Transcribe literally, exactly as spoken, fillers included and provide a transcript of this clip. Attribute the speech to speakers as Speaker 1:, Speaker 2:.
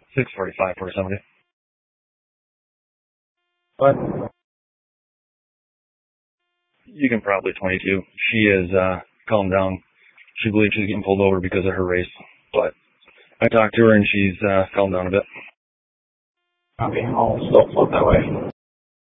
Speaker 1: six forty-five for somebody. But you can probably twenty-two. She is uh, calmed down. She believes she's getting pulled over because of her race. But I talked to her and she's uh, calmed down a bit.
Speaker 2: Copy. I'll still float that way.